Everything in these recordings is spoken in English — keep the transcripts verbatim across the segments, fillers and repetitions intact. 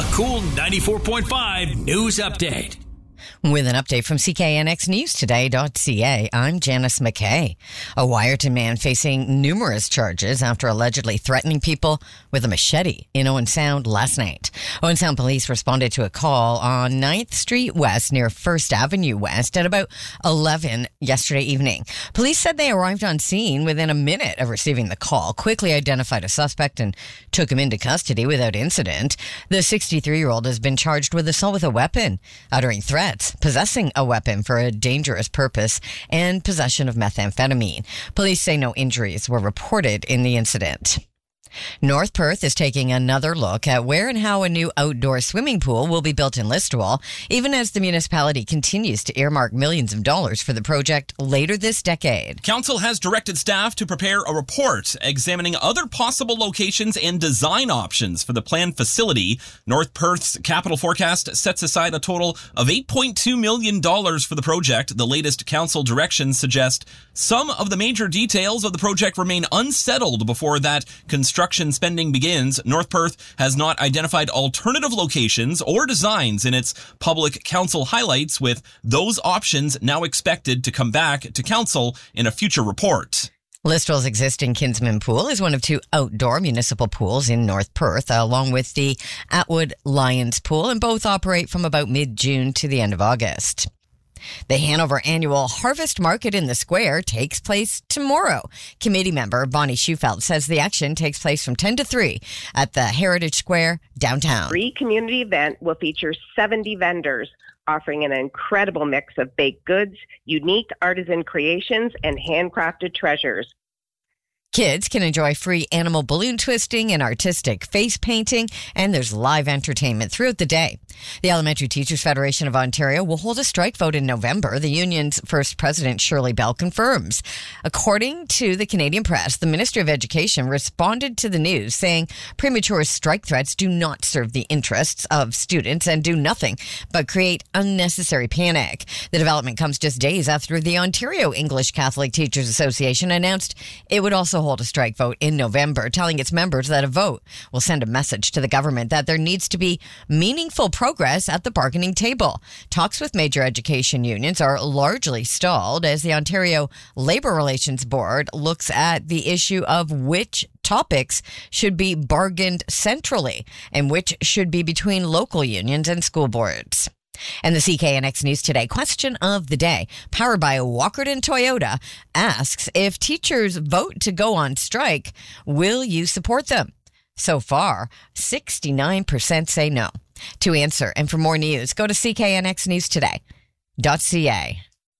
A Cool ninety-four point five news update. With an update from C K N X News Today dot C A, I'm Janice McKay. A Wyerton man facing numerous charges after allegedly threatening people with a machete in Owen Sound last night. Owen Sound police responded to a call on ninth Street West near First Avenue West at about eleven yesterday evening. Police said they arrived on scene within a minute of receiving the call, quickly identified a suspect and took him into custody without incident. The sixty-three-year-old has been charged with assault with a weapon, uttering threats, possessing a weapon for a dangerous purpose, and possession of methamphetamine. Police say no injuries were reported in the incident. North Perth is taking another look at where and how a new outdoor swimming pool will be built in Listowel, even as the municipality continues to earmark millions of dollars for the project later this decade. Council has directed staff to prepare a report examining other possible locations and design options for the planned facility. North Perth's capital forecast sets aside a total of eight point two million dollars for the project. The latest council directions suggest some of the major details of the project remain unsettled before that construction Construction spending begins. North Perth has not identified alternative locations or designs in its public council highlights, with those options now expected to come back to council in a future report. Listowel's existing Kinsman Pool is one of two outdoor municipal pools in North Perth, along with the Atwood Lions Pool, and both operate from about mid-June to the end of August. The Hanover annual Harvest Market in the Square takes place tomorrow. Committee member Bonnie Schufelt says the action takes place from ten to three at the Heritage Square downtown. Free community event will feature seventy vendors offering an incredible mix of baked goods, unique artisan creations, and handcrafted treasures. Kids can enjoy free animal balloon twisting and artistic face painting, and there's live entertainment throughout the day. The Elementary Teachers Federation of Ontario will hold a strike vote in November, the union's first president, Shirley Bell, confirms. According to the Canadian Press, the Ministry of Education responded to the news, saying premature strike threats do not serve the interests of students and do nothing but create unnecessary panic. The development comes just days after the Ontario English Catholic Teachers Association announced it would also hold a strike vote in November, telling its members that a vote will send a message to the government that there needs to be meaningful progress at the bargaining table. Talks with major education unions are largely stalled as the Ontario Labour Relations Board looks at the issue of which topics should be bargained centrally and which should be between local unions and school boards. And the C K N X News Today question of the day, powered by Walkerton Toyota, asks, if teachers vote to go on strike, will you support them? So far, sixty-nine percent say no. To answer and for more news, go to C K N X News Today dot C A.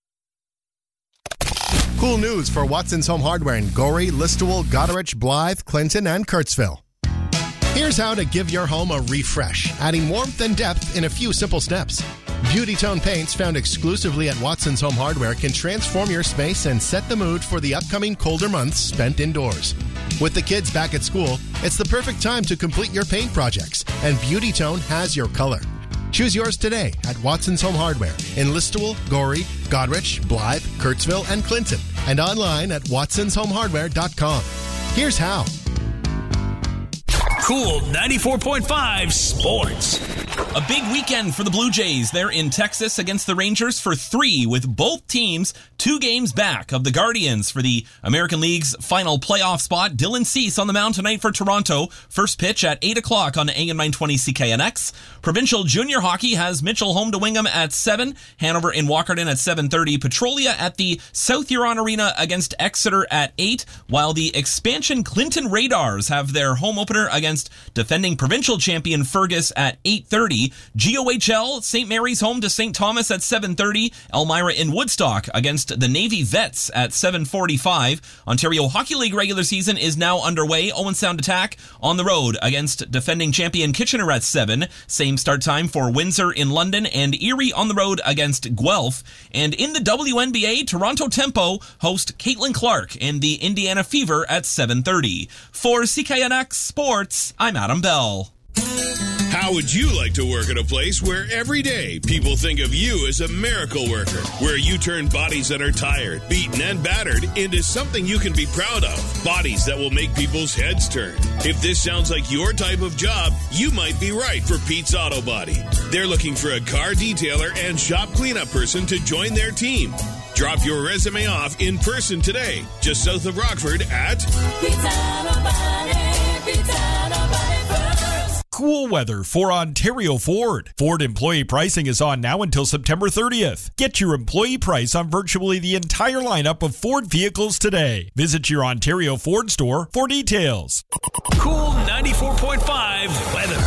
Cool news for Watson's Home Hardware in Gorey, Listowel, Goderich, Blythe, Clinton, and Kurtzville. Here's how to give your home a refresh, adding warmth and depth in a few simple steps. Beauty Tone paints found exclusively at Watson's Home Hardware can transform your space and set the mood for the upcoming colder months spent indoors. With the kids back at school, it's the perfect time to complete your paint projects, and Beauty Tone has your color. Choose yours today at Watson's Home Hardware in Listowel, Gorey, Goderich, Blythe, Kurtzville, and Clinton, and online at watsons home hardware dot com. Here's how. Cool ninety-four point five Sports. A big weekend for the Blue Jays. They're in Texas against the Rangers for three, with both teams two games back of the Guardians for the American League's final playoff spot. Dylan Cease on the mound tonight for Toronto. First pitch at eight o'clock on A M nine twenty C K N X. Provincial Junior Hockey has Mitchell home to Wingham at seven. Hanover in Walkerton at seven thirty. Petrolia at the South Huron Arena against Exeter at eight. While the expansion Clinton Radars have their home opener against defending provincial champion Fergus at eight thirty. G O H L, Saint Mary's home to Saint Thomas at seven thirty. Elmira in Woodstock against the Navy Vets at seven forty-five. Ontario Hockey League regular season is now underway. Owen Sound Attack on the road against defending champion Kitchener at seven. Same start time for Windsor in London, and Erie on the road against Guelph. And in the W N B A, Toronto Tempo host Caitlin Clark and the Indiana Fever at seven thirty. For C K N X Sports, I'm Adam Bell. How How would you like to work at a place where every day people think of you as a miracle worker, where you turn bodies that are tired, beaten, and battered into something you can be proud of, bodies that will make people's heads turn? If this sounds like your type of job, you might be right for Pete's Auto Body. They're looking for a car detailer and shop cleanup person to join their team. Drop your resume off in person today, just south of Rockford at Pete's Auto Body, Pete's Auto Body First. Cool weather for Ontario Ford. Ford employee pricing is on now until September thirtieth. Get your employee price on virtually the entire lineup of Ford vehicles today. Visit your Ontario Ford store for details. Cool ninety-four point five weather.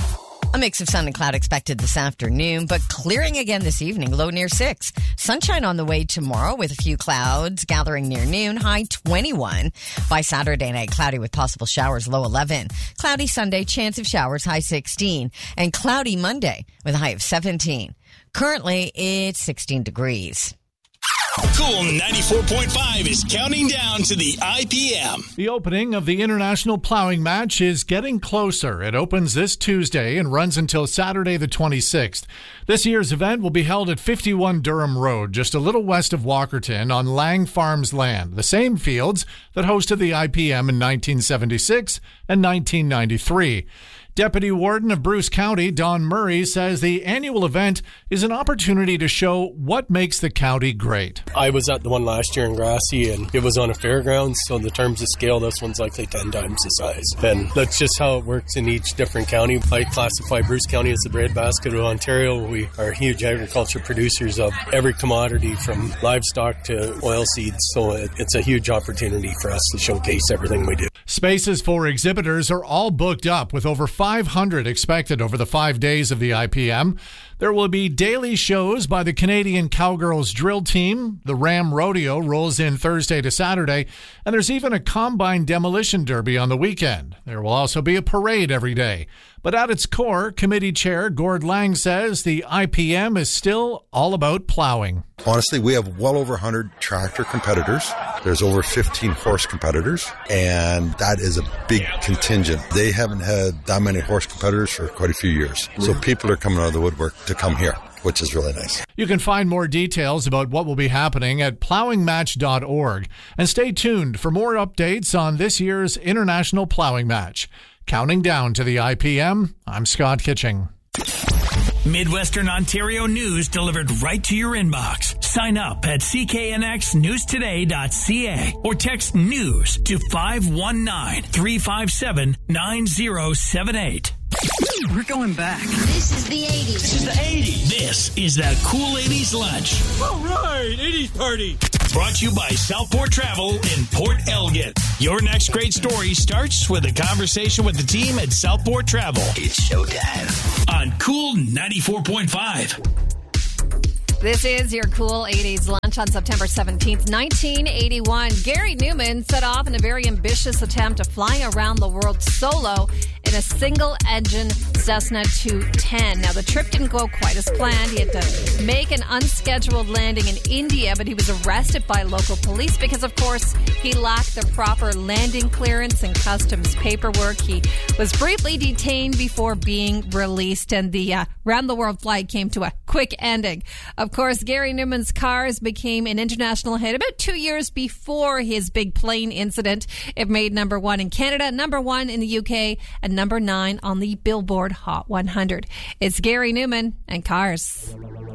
A mix of sun and cloud expected this afternoon, but clearing again this evening, low near six. Sunshine on the way tomorrow with a few clouds gathering near noon, high twenty-one. By Saturday night, cloudy with possible showers, low eleven. Cloudy Sunday, chance of showers, high sixteen. And cloudy Monday with a high of seventeen. Currently, it's sixteen degrees. Cool ninety-four point five is counting down to the I P M. The opening of the International Plowing Match is getting closer. It opens this Tuesday and runs until Saturday the twenty-sixth. This year's event will be held at fifty-one Durham Road, just a little west of Walkerton on Lang Farms land, the same fields that hosted the I P M in nineteen seventy-six and nineteen ninety-three. Deputy Warden of Bruce County, Don Murray, says the annual event is an opportunity to show what makes the county great. I was at the one last year in Grassy, and it was on a fairgrounds, so in terms of scale, this one's likely ten times the size. And that's just how it works in each different county. I classify Bruce County as the breadbasket of Ontario. We are huge agriculture producers of every commodity from livestock to oil seeds, so it's a huge opportunity for us to showcase everything we do. Spaces for exhibitors are all booked up with over five hundred expected over the five days of the I P M. There will be daily shows by the Canadian Cowgirls drill team. The Ram Rodeo rolls in Thursday to Saturday, and there's even a combine demolition derby on the weekend. There will also be a parade every day. But at its core, committee chair Gord Lang says the I P M is still all about plowing. Honestly, we have well over one hundred tractor competitors. There's over fifteen horse competitors, and that is a big contingent. They haven't had that many horse competitors for quite a few years. So people are coming out of the woodwork to come here, which is really nice. You can find more details about what will be happening at plowing match dot org. And stay tuned for more updates on this year's International Plowing Match. Counting down to the I P M, I'm Scott Kitching. Midwestern Ontario news delivered right to your inbox. Sign up at c k n x news today dot c a or text news to five one nine, three five seven, nine zero seven eight. We're going back. This is the eighties. This is the eighties. This is the Cool eighties Lunch. All right, eighties party. Brought to you by Southport Travel in Port Elgin. Your next great story starts with a conversation with the team at Southport Travel. It's showtime. On Cool ninety-four point five. This is your Cool eighties Lunch on September seventeenth, nineteen eighty-one. Gary Newman set off in a very ambitious attempt to fly around the world solo in a single-engine Cessna two ten. Now, the trip didn't go quite as planned. He had to make an unscheduled landing in India, but he was arrested by local police because, of course, he lacked the proper landing clearance and customs paperwork. He was briefly detained before being released, and the uh, round-the-world flight came to a quick ending. Of course, Gary Newman's Cars became an international hit about two years before his big plane incident. It made number one in Canada, number one in the U K, and number nine on the Billboard Hot one hundred. It's Gary Newman and Cars.